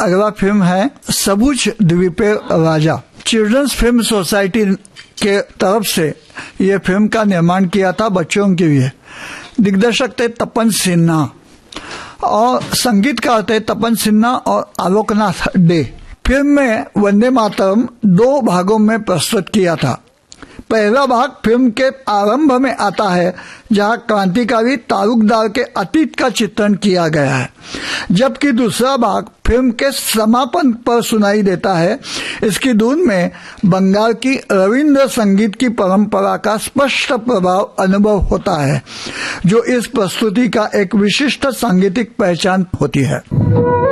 अगला फिल्म है सबुज द्वीपे राजा। Children's film society के तरफ से ये फिल्म का निर्माण किया था बच्चों के लिए। दिग्दर्शक थे तपन सिन्हा और संगीतकार थे तपन सिन्हा और आलोकनाथ डे। फिल्म में वंदे मातरम 2 भागों में प्रस्तुत किया था। पहला भाग फिल्म के आरंभ में आता है, जहां क्रांतिकारी तालुकदार के अतीत का चित्रण किया गया है, जबकि दूसरा भाग फिल्म के समापन पर सुनाई देता है। इसकी धुन में बंगाल की रविंद्र संगीत की परंपरा का स्पष्ट प्रभाव अनुभव होता है, जो इस प्रस्तुति का एक विशिष्ट सांगीतिक पहचान होती है।